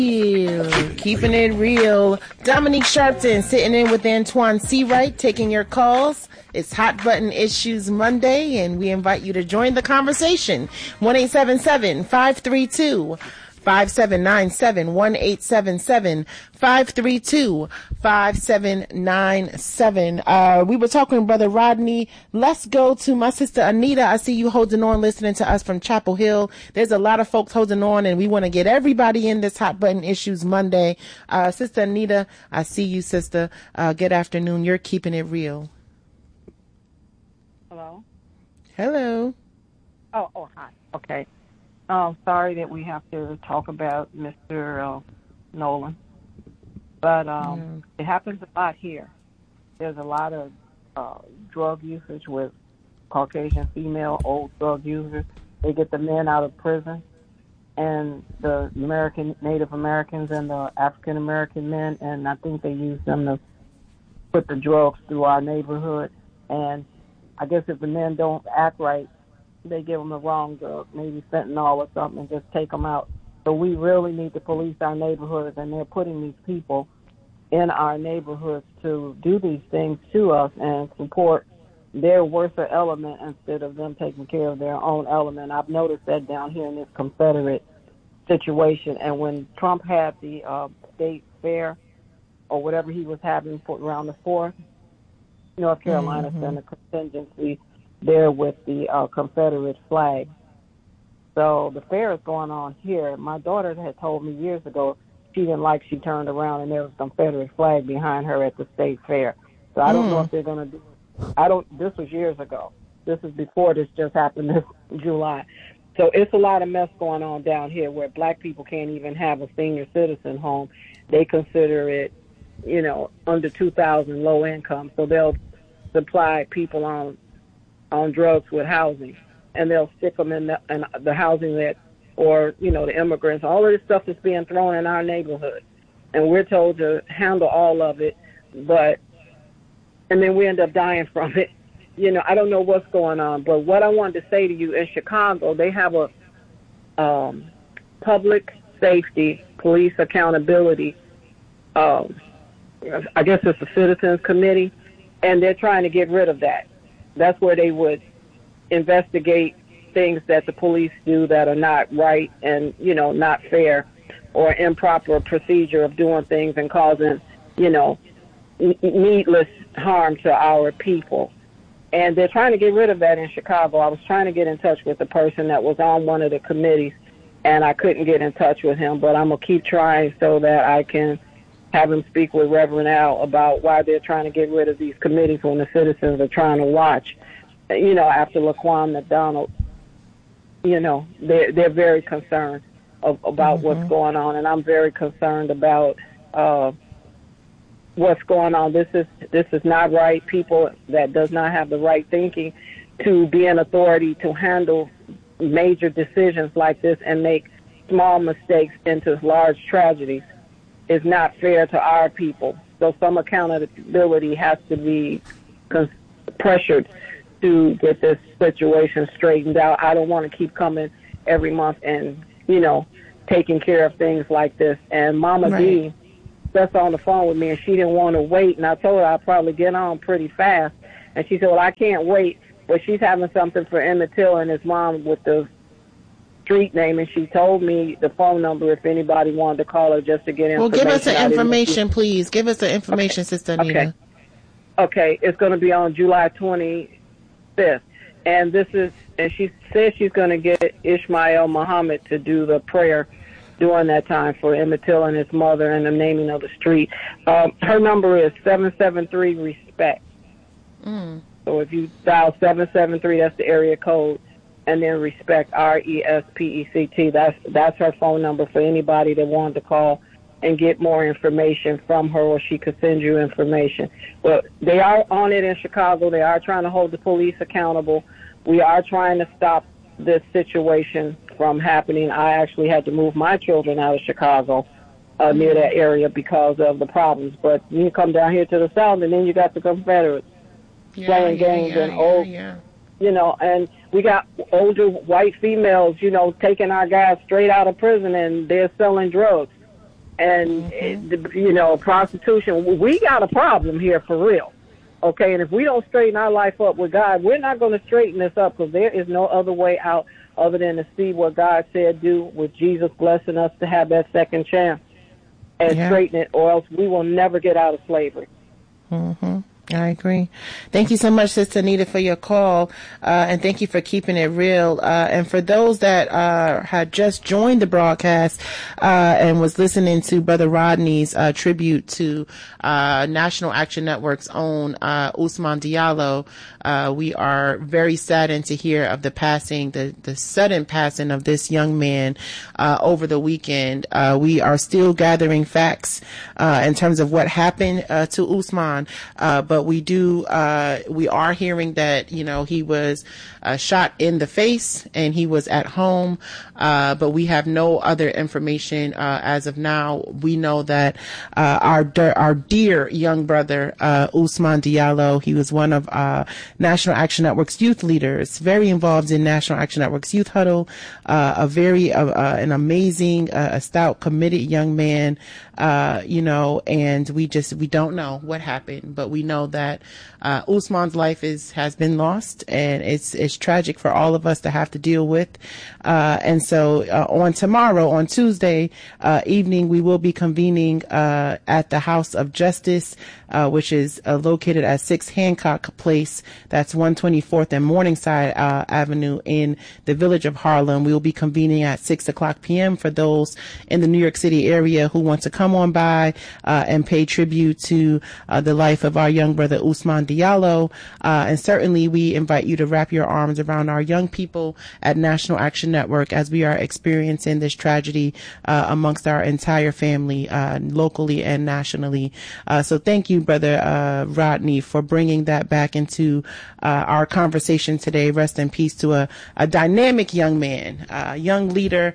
Keeping it real. Dominique Sharpton sitting in with Antoine Seawright, taking your calls. It's Hot Button Issues Monday, and we invite you to join the conversation. 1-877-532-5797, 1-877-532-5797. We were talking with Brother Rodney. Let's go to my sister Anita. I see you holding on, listening to us from Chapel Hill. There's a lot of folks holding on, and we want to get everybody in this Hot Button Issues Monday. Sister Anita, I see you, sister. Good afternoon. You're keeping it real. Hello? Hello. Oh, hi. Okay. Sorry that we have to talk about Mr. Nolan, but it happens a lot here. There's a lot of drug usage with Caucasian female old drug users. They get the men out of prison, and the Native Americans and the African American men, and I think they use them to put the drugs through our neighborhood. And I guess if the men don't act right, they give them the wrong drug, maybe fentanyl or something, and just take them out. So we really need to police our neighborhoods, and they're putting these people in our neighborhoods to do these things to us and support their worser element instead of them taking care of their own element. I've noticed that down here in this Confederate situation. And when Trump had the state fair or whatever he was having for around the 4th, North Carolina sent a contingency there with the Confederate flag. So the fair is going on here. My daughter had told me years ago she didn't like she turned around and there was a Confederate flag behind her at the state fair. So I don't know if they're going to do it. This was years ago. This is before this just happened this July. So it's a lot of mess going on down here where black people can't even have a senior citizen home. They consider it, under 2,000 low income. So they'll supply people on drugs with housing, and they'll stick them in the housing the immigrants. All of this stuff is being thrown in our neighborhood, and we're told to handle all of it, and then we end up dying from it. I don't know what's going on, but what I wanted to say to you, in Chicago, they have a public safety police accountability, I guess it's a citizens committee, and they're trying to get rid of that. That's where they would investigate things that the police do that are not right and, not fair, or improper procedure of doing things and causing, needless harm to our people. And they're trying to get rid of that in Chicago. I was trying to get in touch with the person that was on one of the committees, and I couldn't get in touch with him, but I'm going to keep trying so that I can have him speak with Reverend Al about why they're trying to get rid of these committees when the citizens are trying to watch. After Laquan McDonald, they're very concerned about what's going on, and I'm very concerned about what's going on. This is not right. People that does not have the right thinking to be an authority to handle major decisions like this and make small mistakes into large tragedies is not fair to our people. So some accountability has to be pressured to get this situation straightened out. I don't want to keep coming every month and, taking care of things like this. And Mama D, that's on the phone with me, and she didn't want to wait. And I told her I'd probably get on pretty fast. And she said, well, I can't wait. But she's having something for Emmett Till and his mom with the street name, and she told me the phone number if anybody wanted to call her just to get information. Well, give us the information, please. Give us the information, Sister Anita. Okay, it's going to be on July 25th. And she says she's going to get Ishmael Muhammad to do the prayer during that time for Emmett Till and his mother and the naming of the street. Her number is 773-RESPECT. So if you dial 773, that's the area code, and then RESPECT, RESPECT. That's her phone number for anybody that wanted to call and get more information from her, or she could send you information. But they are on it in Chicago. They are trying to hold the police accountable. We are trying to stop this situation from happening. I actually had to move my children out of Chicago near that area because of the problems. But you come down here to the south, and then you got the Confederates playing games and and we got older white females, taking our guys straight out of prison, and they're selling drugs. And, prostitution, we got a problem here for real. Okay, and if we don't straighten our life up with God, we're not going to straighten this up, because there is no other way out other than to see what God said do, with Jesus blessing us to have that second chance and straighten it, or else we will never get out of slavery. Mm-hmm. I agree. Thank you so much, Sister Anita, for your call, and thank you for keeping it real. And for those that had just joined the broadcast and was listening to Brother Rodney's tribute to National Action Network's own Ousmane Diallo, we are very saddened to hear of the passing, the sudden passing of this young man over the weekend. We are still gathering facts in terms of what happened to Ousmane, but we are hearing that, he was shot in the face and he was at home. But we have no other information as of now. We know that our dear young brother, Ousmane Diallo, he was one of National Action Network's youth leaders, very involved in National Action Network's Youth Huddle, an amazing, stout, committed young man, and we don't know what happened, but we know that Ousmane's life has been lost, and it's tragic for all of us to have to deal with. And so on Tuesday evening, we will be convening at the House of Justice, which is located at 6 Hancock Place. That's 124th and Morningside Avenue in the village of Harlem. We will be convening at 6:00 p.m. for those in the New York City area who want to come on by and pay tribute to the life of our young brother Ousmane Diallo. And certainly we invite you to wrap your arms around our young people at National Action Network as we are experiencing this tragedy amongst our entire family, locally and nationally. So thank you, Brother Rodney, for bringing that back into our conversation today. Rest in peace to a dynamic young man, young leader,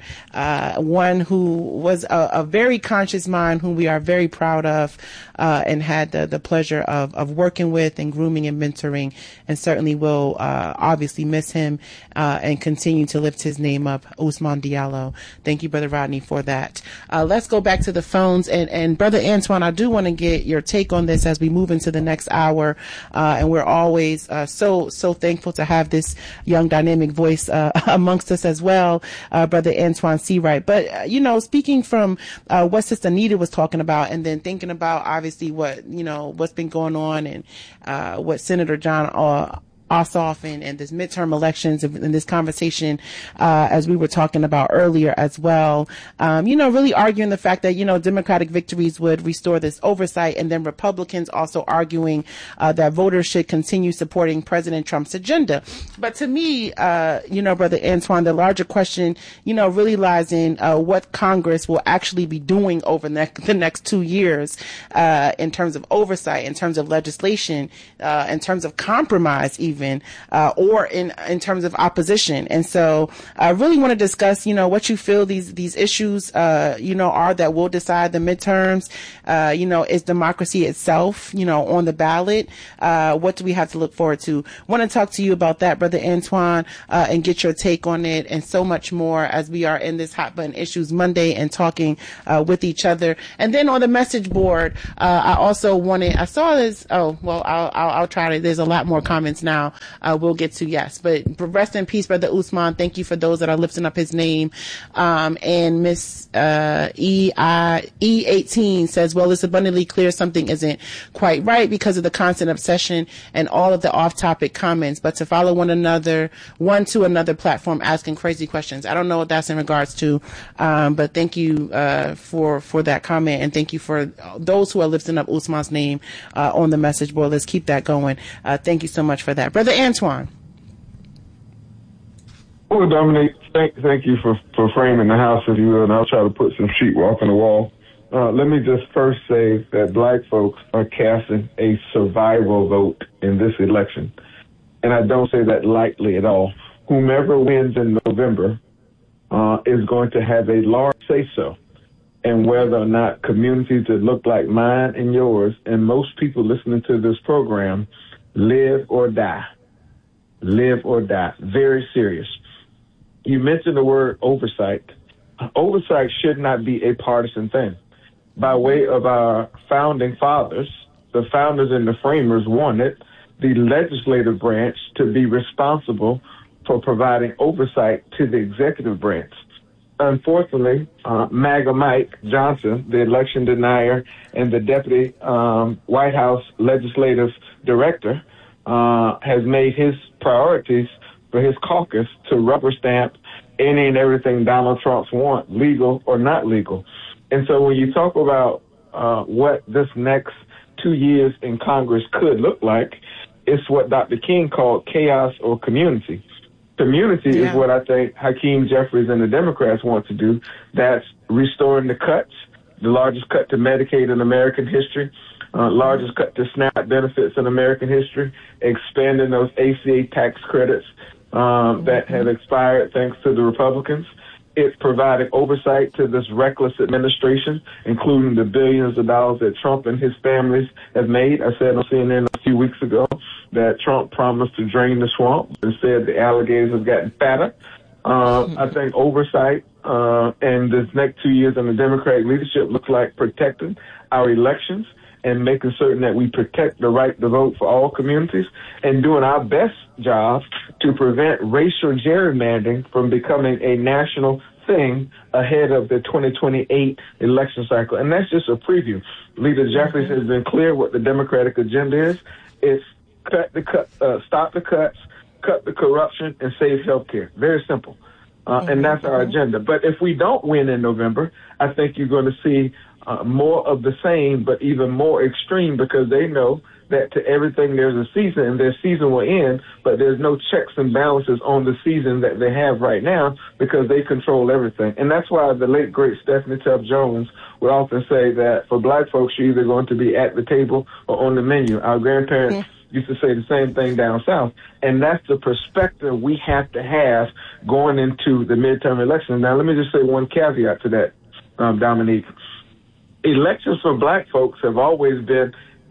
one who was a very conscious mind, whom we are very proud of, and had the pleasure of working with and grooming and mentoring, and certainly will obviously miss him and continue to lift his name up. Ousmane Diallo. Thank you, Brother Rodney, for that. Let's go back to the phones, and Brother Antoine, I do want to get your take on this as we move into the next hour, and we're always so thankful to have this young dynamic voice amongst us as well, Brother Antoine Seawright. But speaking from what Sister Anita was talking about, and then thinking about obviously what's been going on, and what Senator John Ossoff and this midterm elections and this conversation, as we were talking about earlier as well, really arguing the fact that, Democratic victories would restore this oversight, and then Republicans also arguing, that voters should continue supporting President Trump's agenda. But to me, Brother Antoine, the larger question, really lies in, what Congress will actually be doing over the next 2 years, in terms of oversight, in terms of legislation, in terms of compromise, even, or in terms of opposition. And so I really want to discuss, what you feel these issues, are that will decide the midterms. Is democracy itself, on the ballot? What do we have to look forward to? Want to talk to you about that, Brother Antoine, and get your take on it, and so much more as we are in this Hot Button Issues Monday and talking with each other. And then on the message board, I saw this. Oh, well, I'll try to. There's a lot more comments now. We'll get to, yes, but rest in peace, Brother Ousmane. Thank you for those that are lifting up his name. And Miss E18 says, well, it's abundantly clear something isn't quite right because of the constant obsession and all of the off-topic comments, but to follow one to another platform asking crazy questions. I don't know what that's in regards to, but thank you for that comment, and thank you for those who are lifting up Ousmane's name on the message board. Let's keep that going. Thank you so much for that. Brother Antoine. Well, Dominique, thank you for framing the house, if you will, and I'll try to put some sheetrock on the wall. Let me just first say that black folks are casting a survival vote in this election, and I don't say that lightly at all. Whomever wins in November is going to have a large say-so, and whether or not communities that look like mine and yours and most people listening to this program live or die. Live or die. Very serious. You mentioned the word oversight. Oversight should not be a partisan thing. by way of our founding fathers, the founders and the framers wanted the legislative branch to be responsible for providing oversight to the executive branch. Unfortunately, MAGA Mike Johnson, the election denier and the deputy White House legislative director, has made his priorities for his caucus to rubber stamp any and everything Donald Trump's want, legal or not legal. And so when you talk about what this next 2 years in Congress could look like, it's what Dr. King called chaos or community. Community is what I think Hakeem Jeffries and the Democrats want to do. That's restoring the cuts, the largest cut to Medicaid in American history, largest cut to SNAP benefits in American history, expanding those ACA tax credits that have expired thanks to the Republicans. It's providing oversight to this reckless administration, including the billions of dollars that Trump and his families have made. I said on CNN a few weeks ago that Trump promised to drain the swamp and said the alligators have gotten fatter. I think oversight and this next 2 years in the Democratic leadership looks like protecting our elections and making certain that we protect the right to vote for all communities and doing our best job to prevent racial gerrymandering from becoming a national thing ahead of the 2028 election cycle. And that's just a preview. Leader Jeffries has been clear what the Democratic agenda is. It's stop the cuts, cut the corruption, and save health care. Very simple. And that's our agenda. But if we don't win in November, I think you're going to see more of the same, but even more extreme, because they know that to everything there's a season, and their season will end, but there's no checks and balances on the season that they have right now because they control everything. And that's why the late, great Stephanie Tubbs Jones would often say that for black folks, you're either going to be at the table or on the menu. Our grandparents used to say the same thing down south. And that's the perspective we have to have going into the midterm elections. Now, let me just say one caveat to that, Dominique. Elections for black folks have always been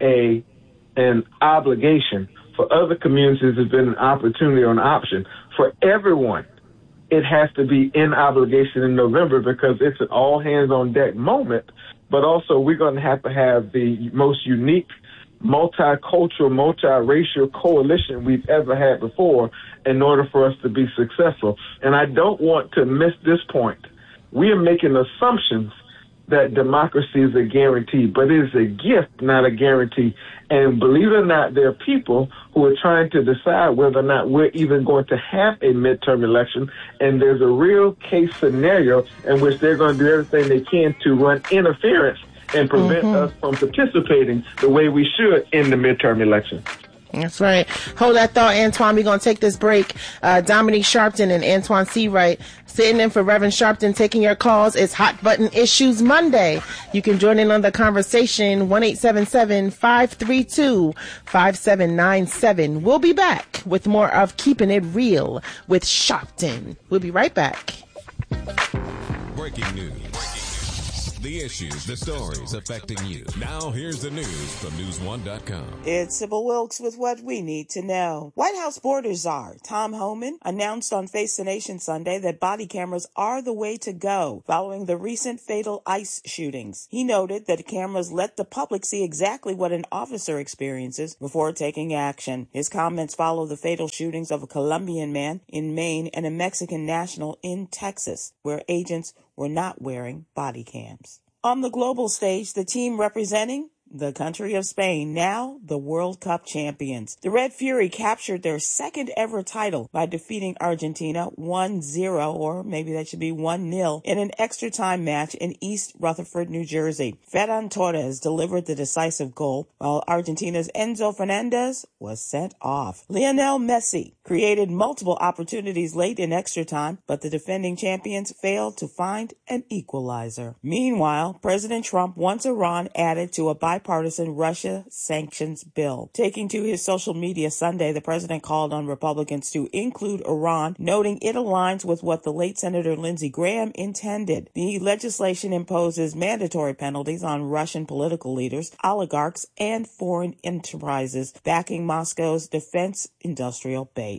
an obligation. For other communities, it's been an opportunity or an option. For everyone, it has to be in obligation in November because it's an all-hands-on-deck moment. But also, we're going to have the most unique, multicultural, multiracial coalition we've ever had before in order for us to be successful. And I don't want to miss this point. We are making assumptions that democracy is a guarantee, but it is a gift, not a guarantee. And believe it or not, there are people who are trying to decide whether or not we're even going to have a midterm election. And there's a real case scenario in which they're going to do everything they can to run interference and prevent us from participating the way we should in the midterm election. That's right. Hold that thought, Antoine. We're going to take this break. Dominique Sharpton and Antoine Seawright sitting in for Reverend Sharpton, taking your calls. It's Hot Button Issues Monday. You can join in on the conversation, 1-877-532-5797. We'll be back with more of Keeping It Real with Sharpton. We'll be right back. Breaking news. The issues, the stories affecting you. Now here's the news from News1.com. It's Sybil Wilkes with what we need to know. White House border czar Tom Homan announced on Face the Nation Sunday that body cameras are the way to go following the recent fatal ICE shootings. He noted that cameras let the public see exactly what an officer experiences before taking action. His comments follow the fatal shootings of a Colombian man in Maine and a Mexican national in Texas, where agents were not wearing body cams. On the global stage, the team representing the country of Spain, now the World Cup champions. The Red Fury captured their second ever title by defeating Argentina 1-0, or maybe that should be 1-0, in an extra time match in East Rutherford, New Jersey. Ferran Torres delivered the decisive goal, while Argentina's Enzo Fernandez was sent off. Lionel Messi created multiple opportunities late in extra time, but the defending champions failed to find an equalizer. Meanwhile, President Trump wants Iran added to a bipartisan Russia sanctions bill. Taking to his social media Sunday, the president called on Republicans to include Iran, noting it aligns with what the late Senator Lindsey Graham intended. The legislation imposes mandatory penalties on Russian political leaders, oligarchs, and foreign enterprises backing Moscow's defense industrial base.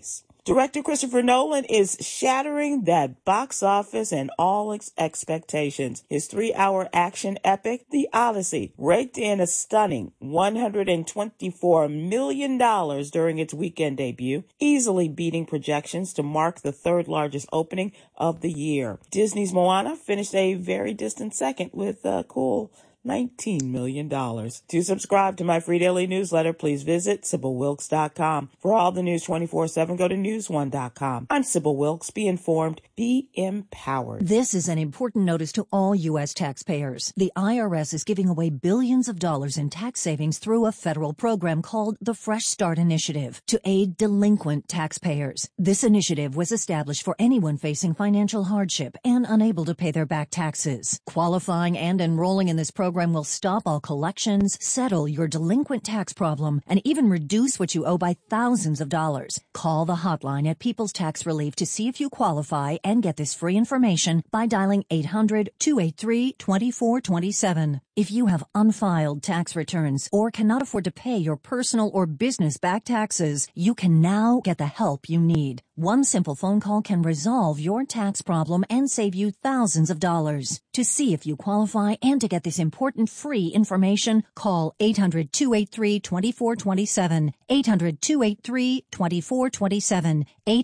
Director Christopher Nolan is shattering that box office and all expectations. His 3-hour action epic, The Odyssey, raked in a stunning $124 million during its weekend debut, easily beating projections to mark the third largest opening of the year. Disney's Moana finished a very distant second with a cool $19 million. To subscribe to my free daily newsletter, please visit SybylWilkes.com. For all the news 24/7, go to News1.com. I'm Sybil Wilkes. Be informed. Be empowered. This is an important notice to all U.S. taxpayers. The IRS is giving away billions of dollars in tax savings through a federal program called the Fresh Start Initiative to aid delinquent taxpayers. This initiative was established for anyone facing financial hardship and unable to pay their back taxes. Qualifying and enrolling in this program will stop all collections, settle your delinquent tax problem, and even reduce what you owe by thousands of dollars. Call the hotline at People's Tax Relief to see if you qualify and get this free information by dialing 800-283-2427. If you have unfiled tax returns or cannot afford to pay your personal or business back taxes, you can now get the help you need. One simple phone call can resolve your tax problem and save you thousands of dollars. To see if you qualify and to get this important free information, call 800-283-2427, 800-283-2427,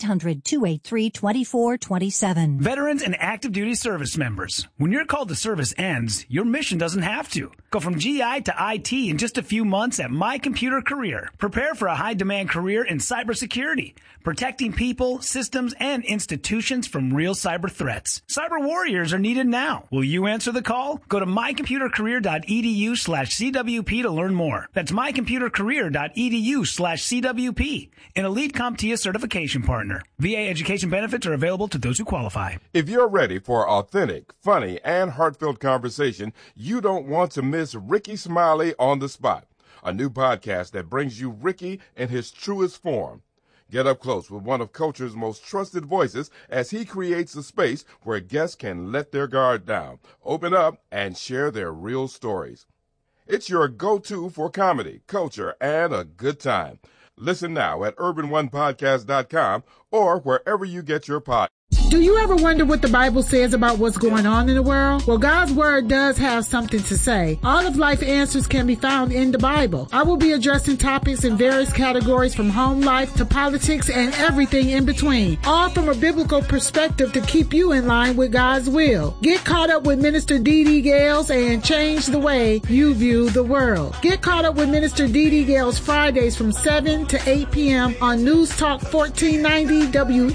800-283-2427. Veterans and active duty service members, when your call to service ends, your mission doesn't have to. Go from GI to IT in just a few months at My Computer Career. Prepare for a high-demand career in cybersecurity, protecting people, systems, and institutions from real cyber threats. Cyber warriors are needed now. Will you answer the call? Go to mycomputercareer.edu/CWP to learn more. That's mycomputercareer.edu/CWP, an Elite CompTIA certification partner. VA education benefits are available to those who qualify. If you're ready for authentic, funny, and heartfelt conversation, you don't want to miss Ricky Smiley on the Spot, a new podcast that brings you Ricky in his truest form. Get up close with one of culture's most trusted voices as he creates a space where guests can let their guard down, open up, and share their real stories. It's your go-to for comedy, culture, and a good time. Listen now at urbanonepodcast.com or wherever you get your podcasts. Do you ever wonder what the Bible says about what's going on in the world? Well, God's Word does have something to say. All of life answers can be found in the Bible. I will be addressing topics in various categories from home life to politics and everything in between, all from a biblical perspective to keep you in line with God's will. Get caught up with Minister Dee Dee Gales and change the way you view the world. Get caught up with Minister Dee Dee Gales Fridays from 7 to 8 p.m. on News Talk 1490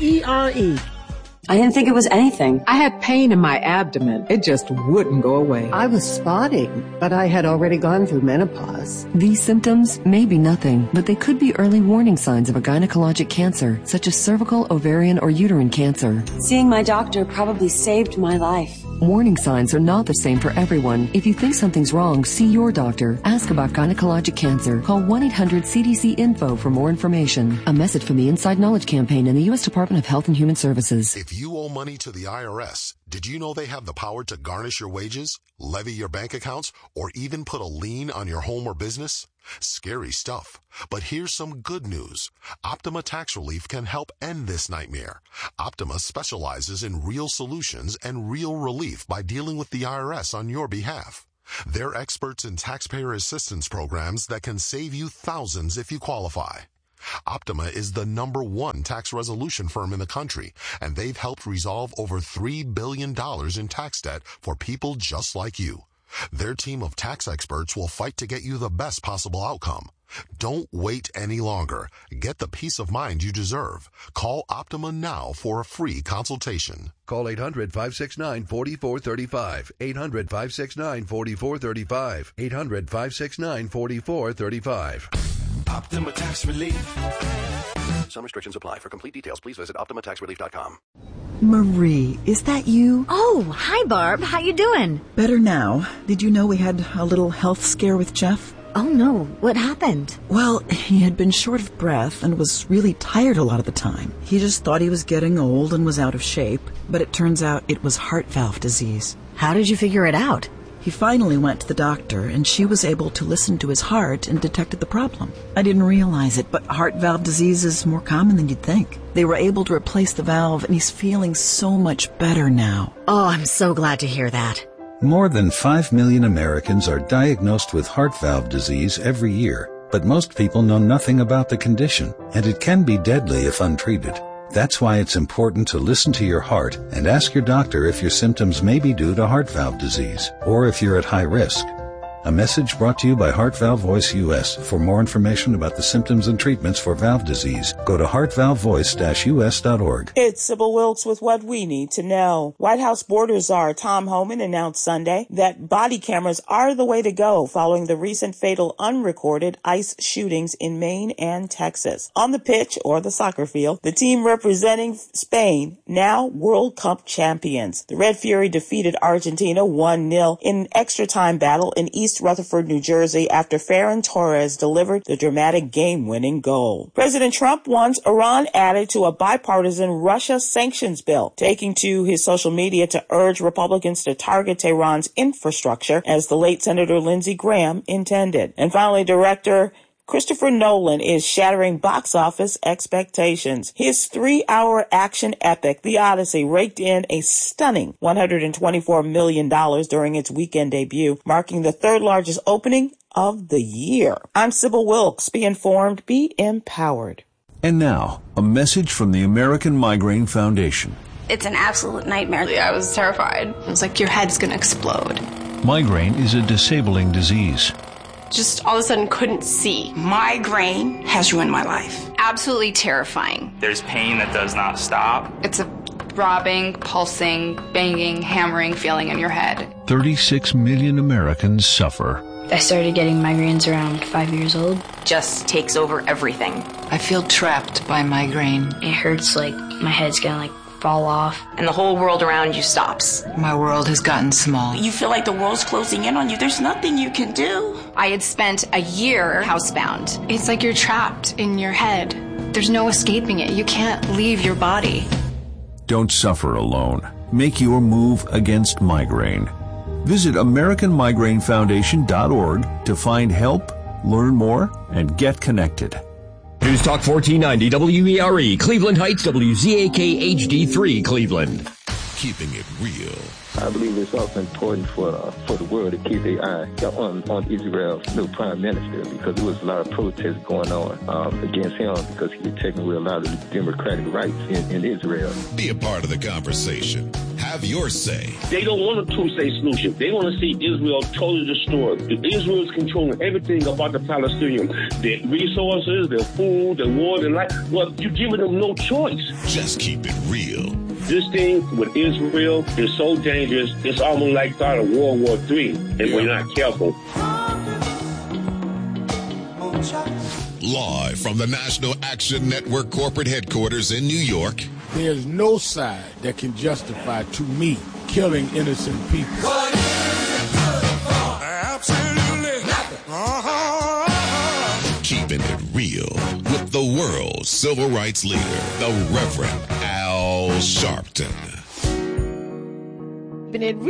WERE. I didn't think it was anything. I had pain in my abdomen. It just wouldn't go away. I was spotting, but I had already gone through menopause. These symptoms may be nothing, but they could be early warning signs of a gynecologic cancer, such as cervical, ovarian, or uterine cancer. Seeing my doctor probably saved my life. Warning signs are not the same for everyone. If you think something's wrong, see your doctor. Ask about gynecologic cancer. Call 1-800-CDC-INFO for more information. A message from the Inside Knowledge Campaign and the U.S. Department of Health and Human Services. If you owe money to the IRS, did you know they have the power to garnish your wages, levy your bank accounts, or even put a lien on your home or business? Scary stuff. But here's some good news. Optima Tax Relief can help end this nightmare. Optima specializes in real solutions and real relief by dealing with the IRS on your behalf. They're experts in taxpayer assistance programs that can save you thousands if you qualify. Optima is the #1 tax resolution firm in the country, and they've helped resolve over $3 billion in tax debt for people just like you. Their team of tax experts will fight to get you the best possible outcome. Don't wait any longer. Get the peace of mind you deserve. Call Optima now for a free consultation. Call 800-569-4435. 800-569-4435. 800-569-4435. Optima Tax Relief. Some restrictions apply. For complete details, please visit OptimaTaxRelief.com. Marie, is that you? Oh, hi, Barb. How you doing? Better now. Did you know we had a little health scare with Jeff? Oh, no. What happened? Well, he had been short of breath and was really tired a lot of the time. He just thought he was getting old and was out of shape, but it turns out it was heart valve disease. How did you figure it out? He finally went to the doctor, and she was able to listen to his heart and detected the problem. I didn't realize it, but heart valve disease is more common than you'd think. They were able to replace the valve, and he's feeling so much better now. Oh, I'm so glad to hear that. More than 5 million Americans are diagnosed with heart valve disease every year, but most people know nothing about the condition, and it can be deadly if untreated. That's why it's important to listen to your heart and ask your doctor if your symptoms may be due to heart valve disease or if you're at high risk. A message brought to you by Heart Valve Voice US. For more information about the symptoms and treatments for valve disease, go to heartvalvevoice-us.org. It's Sybil Wilkes with what we need to know. White House border czar Tom Homan announced Sunday that body cameras are the way to go following the recent fatal unrecorded ICE shootings in Maine and Texas. On the pitch, or the soccer field, the team representing Spain, now World Cup champions. The Red Fury defeated Argentina 1-0 in extra time battle in East Rutherford, New Jersey, after Ferran Torres delivered the dramatic game-winning goal. President Trump wants Iran added to a bipartisan Russia sanctions bill, taking to his social media to urge Republicans to target Tehran's infrastructure, as the late Senator Lindsey Graham intended. And finally, director Christopher Nolan is shattering box office expectations. His 3-hour action epic, The Odyssey, raked in a stunning $124 million during its weekend debut, marking the third largest opening of the year. I'm Sybil Wilkes. Be informed, be empowered. And now, a message from the American Migraine Foundation. It's an absolute nightmare. I was terrified. It was like your head's going to explode. Migraine is a disabling disease. Just all of a sudden couldn't see. Migraine has ruined my life. Absolutely terrifying. There's pain that does not stop. It's a throbbing, pulsing, banging, hammering feeling in your head. 36 million Americans suffer. I started getting migraines around 5 years old. Just takes over everything. I feel trapped by migraine. It hurts like my head's gonna fall off. And the whole world around you stops. My world has gotten small. You feel like the world's closing in on you. There's nothing you can do. I had spent a year housebound. It's like you're trapped in your head. There's no escaping it. You can't leave your body. Don't suffer alone. Make your move against migraine. Visit AmericanMigraineFoundation.org to find help, learn more, and get connected. News Talk 1490 WERE, Cleveland Heights, WZAK HD3, Cleveland. Keeping it real. I believe it's also important for the world to keep their eye on Israel's new prime minister, because there was a lot of protests going on against him because he was taking away a lot of the democratic rights in Israel. Be a part of the conversation. Have your say. They don't want a two-state solution. They want to see Israel totally destroyed. Israel is controlling everything about the Palestinians. Their resources, their food, their water, their life. Well, you're giving them no choice. Just keep it real. This thing with Israel is so dangerous, it's almost like start of World War III, if we're not careful. Live from the National Action Network corporate headquarters in New York. There's no side that can justify, to me, killing innocent people. What is it good for? Absolutely nothing. Keeping it real with the world's civil rights leader, the Reverend Al Sharpton. Keeping it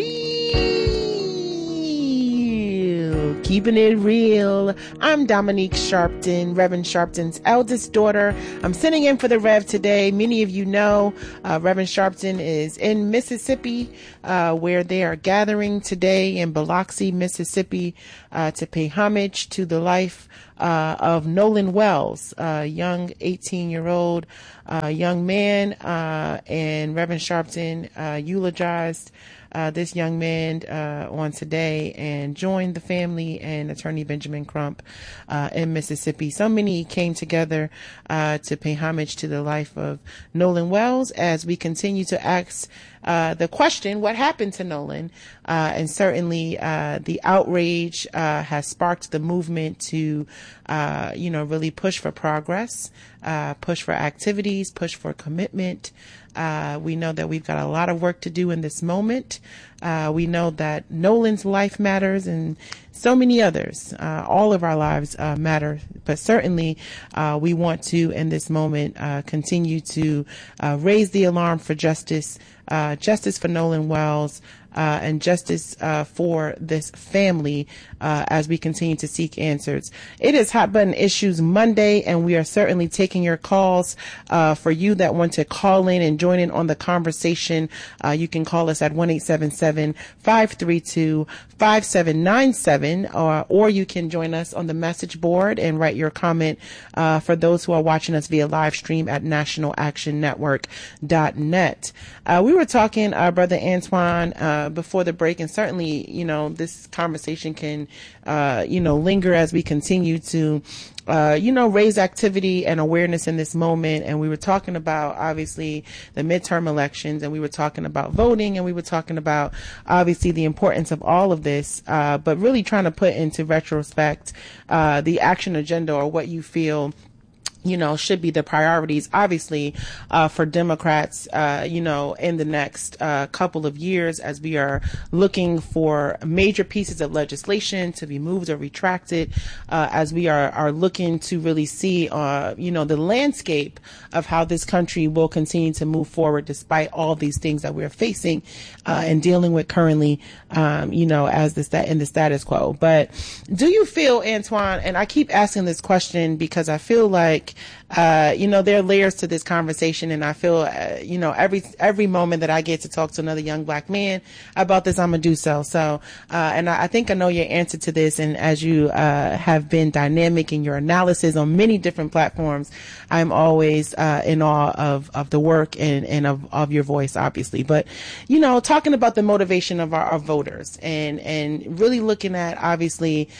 real. Keeping it real. I'm Dominique Sharpton, Reverend Sharpton's eldest daughter. I'm sitting in for the Rev today. Many of you know Reverend Sharpton is in Mississippi, where they are gathering today in Biloxi, Mississippi, to pay homage to the life of Nolan Wells, a young 18-year-old young man, and Reverend Sharpton eulogized this young man on today and joined the family and Attorney Benjamin Crump in Mississippi. So many came together to pay homage to the life of Nolan Wells as we continue to ask the question, what happened to Nolan? And certainly the outrage has sparked the movement to really push for progress, push for activities, push for commitment. We know that we've got a lot of work to do in this moment. We know that Nolan's life matters and so many others. All of our lives matter, but certainly we want to, in this moment, continue to raise the alarm for justice, justice for Nolan Wells, and justice for this family as we continue to seek answers. It is Hot Button Issues Monday, and we are certainly taking your calls. For you that want to call in and join in on the conversation, you can call us at 1-877-532-5797, or you can join us on the message board and write your comment for those who are watching us via live stream at nationalactionnetwork.net. We were talking, Brother Antoine, before the break, and certainly, this conversation can, linger as we continue to, raise activity and awareness in this moment. And we were talking about, obviously, the midterm elections, and we were talking about voting, and we were talking about, obviously, the importance of all of this, but really trying to put into retrospect the action agenda, or what you feel should be the priorities, obviously, for Democrats, in the next couple of years, as we are looking for major pieces of legislation to be moved or retracted, as we are looking to really see, the landscape of how this country will continue to move forward despite all these things that we're facing and dealing with currently, as in the status quo. But do you feel, Antoine, and I keep asking this question because I feel like there are layers to this conversation, and I feel, every moment that I get to talk to another young black man about this, I'm gonna do so. So, and I think I know your answer to this, and as you have been dynamic in your analysis on many different platforms, I'm always in awe of the work and of your voice, obviously. But talking about the motivation of our voters, and really looking at, obviously,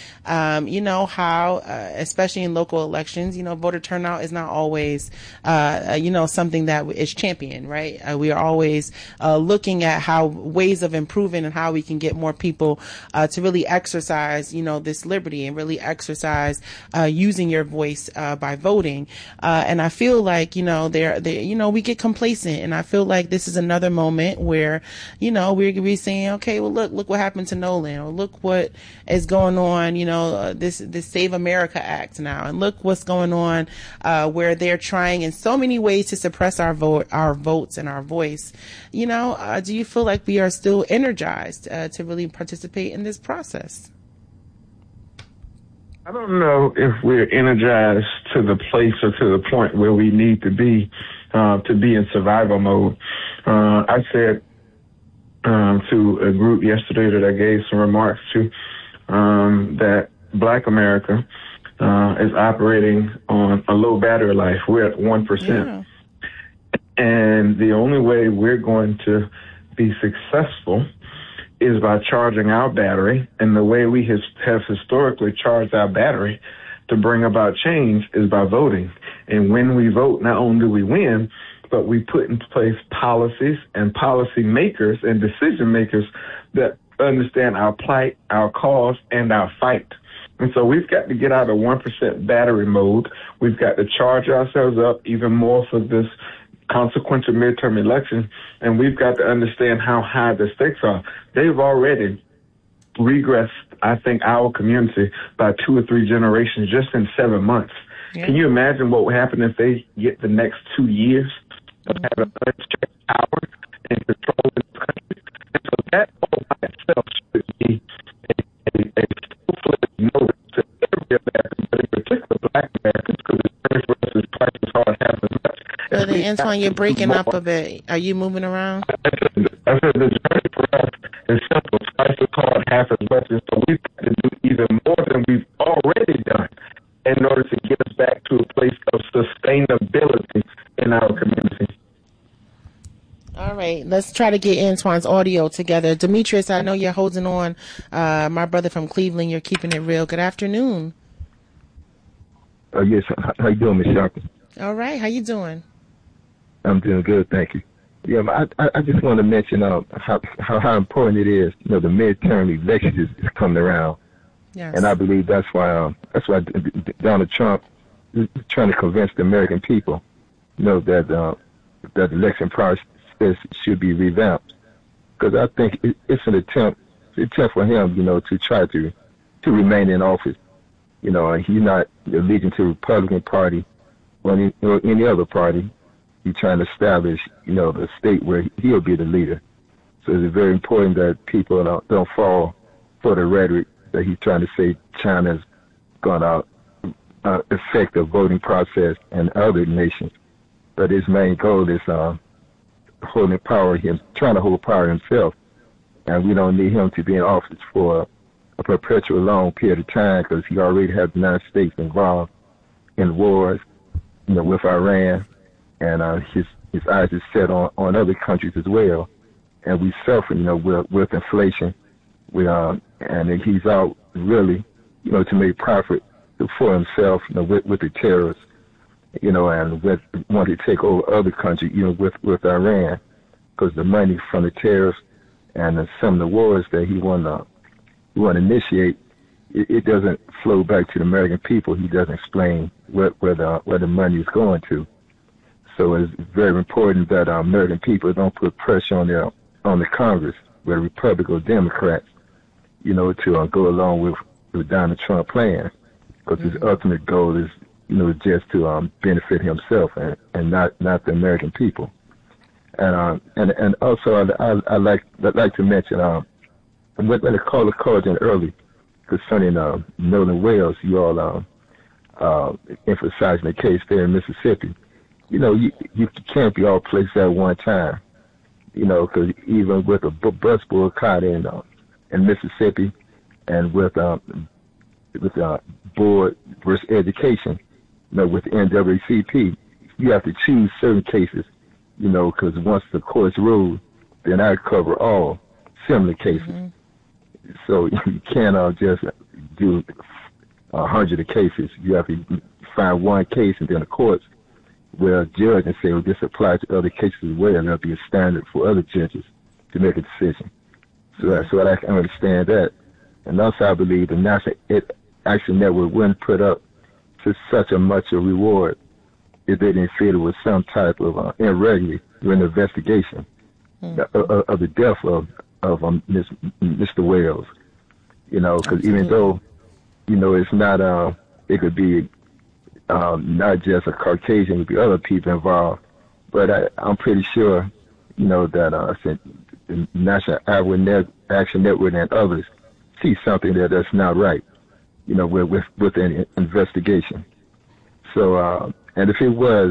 how especially in local elections, voter turnout is not always, something that is championed, right? We are always looking at how ways of improving and how we can get more people to really exercise, this liberty, and really exercise using your voice by voting. And I feel like, we get complacent, and I feel like this is another moment where, we're saying, okay, well, look what happened to Nolan, or look what is going on, this Save America Act now, and look what's going on, where they're trying in so many ways to suppress our votes and our voice. Do you feel like we are still energized to really participate in this process? I don't know if we're energized to the place or to the point where we need to be in survival mode. I said to a group yesterday that I gave some remarks to that Black America is operating on a low battery life. We're at 1%. Yeah. And the only way we're going to be successful is by charging our battery. And the way we have historically charged our battery to bring about change is by voting. And when we vote, not only do we win, but we put in place policies and policy makers and decision makers that understand our plight, our cause, and our fight. And so we've got to get out of 1% battery mode. We've got to charge ourselves up even more for this consequential midterm election. And we've got to understand how high the stakes are. They've already regressed, I think, our community by 2 or 3 generations just in 7 months. Yeah. Can you imagine what would happen if they get the next 2 years of having unchecked power and control in this country? And so that all by itself should be a full-fledged notice to every American, but in particular Black Americans, because it's very for us, it's twice as hard, half as much. Brother Antoine, you're breaking up a bit. Are you moving around? I said the journey for us is simple, twice as hard, half as much, and so we've got to do even more than we've already done in order to get us back to a place of sustainability in our community. All right, let's try to get Antoine's audio together. Demetrius, I know you're holding on. My brother from Cleveland, you're keeping it real. Good afternoon. Yes, how you doing, Ms. Sharp? All right, how you doing? I'm doing good, thank you. Yeah, I just want to mention how important it is. The midterm election is coming around. Yes. And I believe that's why Donald Trump is trying to convince the American people, that the election process should be revamped. Because I think it's an attempt for him, to try to remain in office. He's not allegiant to the Republican Party or any other party. He's trying to establish, a state where he'll be the leader. So it's very important that people don't fall for the rhetoric that he's trying to say China's going to affect the voting process in other nations. But his main goal is holding power, trying to hold power himself. And we don't need him to be in office for a perpetual long period of time, because he already has the United States involved in wars, with Iran, and his eyes is set on other countries as well. And we suffer, with inflation. And he's out really, to make profit for himself, with the terrorists, and want to take over other countries, with Iran, because the money from the terrorists and some of the wars that he want to initiate, it doesn't flow back to the American people. He doesn't explain where the money is going to. So it's very important that American people don't put pressure on the Congress, whether Republican or Democrats, to go along with Donald Trump plan, because his ultimate goal is, just to benefit himself and not the American people. And also I like to mention when the caller called in early concerning Northern Wales, you all emphasizing the case there in Mississippi. You can't be all places at one time. Because even with a bus boycott in Mississippi, and with board versus education, with the NAACP, you have to choose certain cases, because once the courts rule, then I cover all similar cases. Mm-hmm. So you can't just do 100 cases. You have to find one case, and then the courts will judge and say, well, this applies to other cases as well, and there'll be a standard for other judges to make a decision. So I can understand that. And also I believe the National Action Network wouldn't put up to such a much a reward if they didn't feel it was some type of irregularity during the investigation of the death of Mr. Wales. Because even though, it's not, it could be not just a Caucasian, it could be other people involved. But I'm pretty sure, that the National Action Network and others see something that's not right, with an investigation. So, and if it was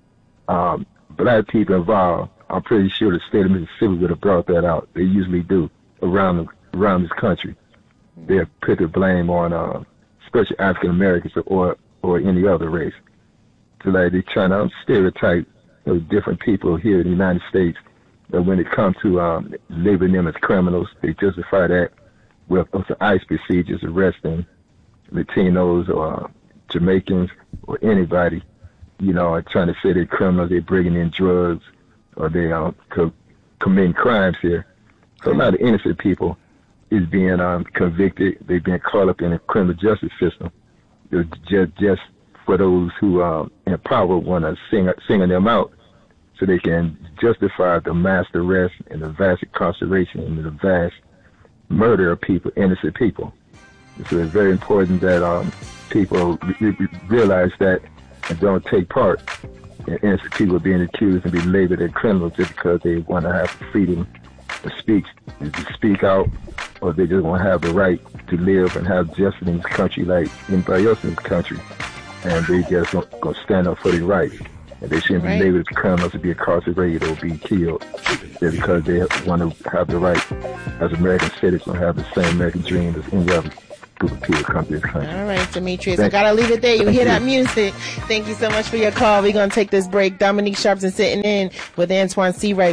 black people involved, I'm pretty sure the state of Mississippi would have brought that out. They usually do around this country. They put the blame on especially African Americans or any other race. So like they're trying to stereotype different people here in the United States. But when it comes to labeling them as criminals, they justify that with ICE procedures arresting Latinos or Jamaicans or anybody, trying to say they're criminals, they're bringing in drugs, or they committing crimes here. So a lot of innocent people is being convicted. They've been caught up in the criminal justice system. Just for those who in power want to singing them out, so they can justify the mass arrest and the vast incarceration and the vast murder of people, innocent people. So it's very important that people realize that and don't take part in innocent people being accused and be labeled as criminals just because they want to have freedom to speak out, or they just want to have the right to live and have justice in this country like anybody else in this country. And they just going to stand up for their rights. And they shouldn't be labeled as criminals to be incarcerated or be killed just because they want to have the right as American citizens, have the same American dream as any other group of people come to this country. All right, Demetrius, I got to leave it there. You hear that music. Thank you so much for your call. We're going to take this break. Dominique Sharpton sitting in with Antoine Seawright,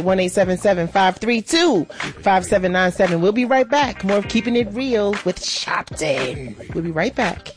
1-877-532-5797. We'll be right back. More of Keeping It Real with Sharpton. We'll be right back.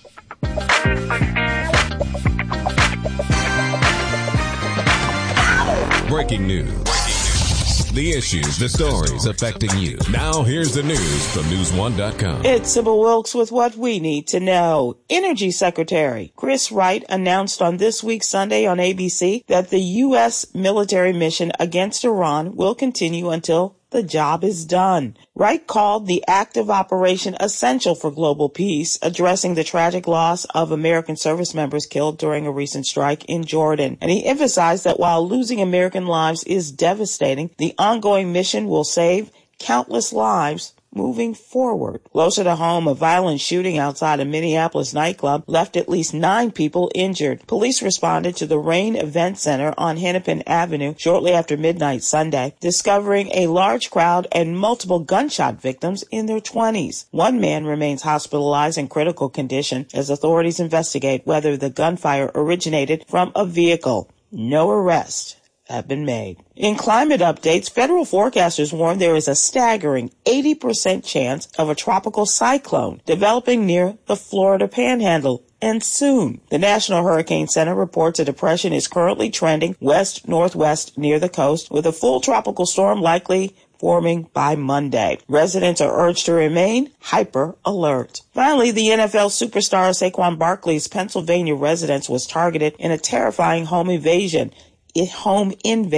Breaking news. The issues, the stories affecting you. Now here's the news from News1.com. It's Sybil Wilkes with what we need to know. Energy Secretary Chris Wright announced on this week's Sunday on ABC that the U.S. military mission against Iran will continue until the job is done. Wright called the active operation essential for global peace, addressing the tragic loss of American service members killed during a recent strike in Jordan. And he emphasized that while losing American lives is devastating, the ongoing mission will save countless lives moving forward. Closer to home, a violent shooting outside a Minneapolis nightclub left at least 9 people injured. Police responded to the Rain Event Center on Hennepin Avenue shortly after midnight Sunday, discovering a large crowd and multiple gunshot victims in their 20s. One man remains hospitalized in critical condition as authorities investigate whether the gunfire originated from a vehicle. No arrests have been made. In climate updates, federal forecasters warn there is a staggering 80% chance of a tropical cyclone developing near the Florida Panhandle, and soon. The National Hurricane Center reports a depression is currently trending west-northwest near the coast, with a full tropical storm likely forming by Monday. Residents are urged to remain hyper alert. Finally, the NFL superstar Saquon Barkley's Pennsylvania residence was targeted in a terrifying home invasion. Finally,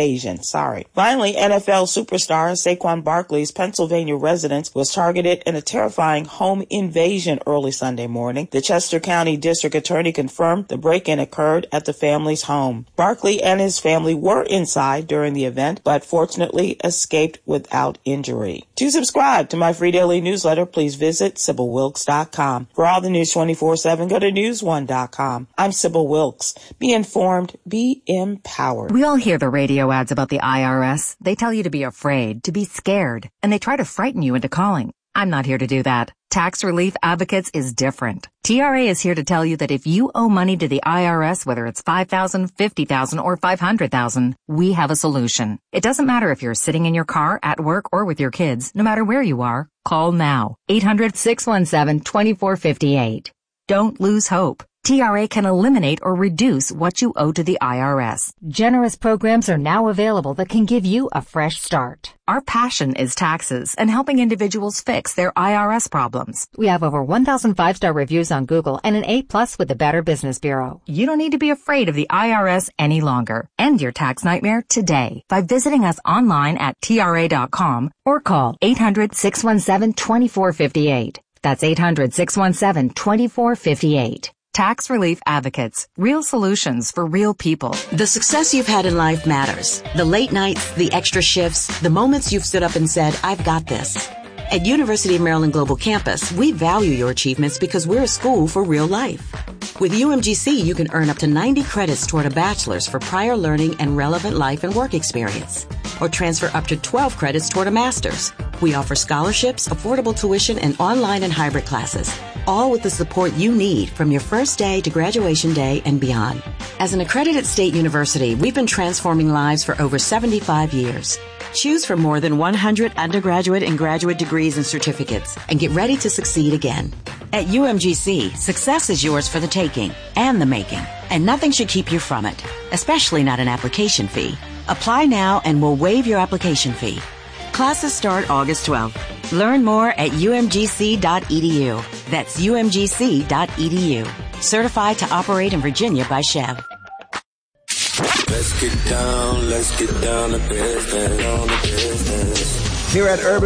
NFL superstar Saquon Barkley's Pennsylvania residence was targeted in a terrifying home invasion early Sunday morning. The Chester County District Attorney confirmed the break-in occurred at the family's home. Barkley and his family were inside during the event, but fortunately escaped without injury. To subscribe to my free daily newsletter, please visit SybylWilkes.com. For all the news 24/7, go to News1.com. I'm Sybil Wilkes. Be informed, be empowered. We all hear the radio ads about the IRS. They tell you to be afraid, to be scared, and they try to frighten you into calling. I'm not here to do that. Tax Relief Advocates is different. TRA is here to tell you that if you owe money to the IRS, whether it's $5,000, $50,000, or $500,000, we have a solution. It doesn't matter if you're sitting in your car, at work, or with your kids. No matter where you are, call now. 800-617-2458. Don't lose hope. TRA can eliminate or reduce what you owe to the IRS. Generous programs are now available that can give you a fresh start. Our passion is taxes and helping individuals fix their IRS problems. We have over 1,000 5-star reviews on Google and an A+ with the Better Business Bureau. You don't need to be afraid of the IRS any longer. End your tax nightmare today by visiting us online at TRA.com or call 800-617-2458. That's 800-617-2458. Tax Relief Advocates. Real solutions for real people. The success you've had in life matters. The late nights, the extra shifts, the moments you've stood up and said, I've got this. At University of Maryland Global Campus, we value your achievements because we're a school for real life. With UMGC, you can earn up to 90 credits toward a bachelor's for prior learning and relevant life and work experience, or transfer up to 12 credits toward a master's. We offer scholarships, affordable tuition, and online and hybrid classes, all with the support you need from your first day to graduation day and beyond. As an accredited state university, we've been transforming lives for over 75 years. Choose from more than 100 undergraduate and graduate degrees and certificates and get ready to succeed again. At UMGC, success is yours for the taking and the making, and nothing should keep you from it, especially not an application fee. Apply now and we'll waive your application fee. Classes start August 12th. Learn more at umgc.edu. That's umgc.edu. Certified to operate in Virginia by Chev. Let's get down to business. Here at Urban